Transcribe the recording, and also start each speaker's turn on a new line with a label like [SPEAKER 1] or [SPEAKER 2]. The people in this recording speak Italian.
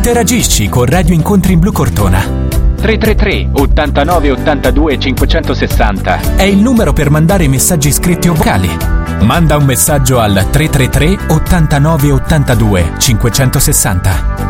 [SPEAKER 1] Interagisci con Radio Incontri Blu Cortona.
[SPEAKER 2] 333 89 82 560
[SPEAKER 1] è il numero per mandare messaggi scritti o vocali. Manda un messaggio al 333 89 82 560.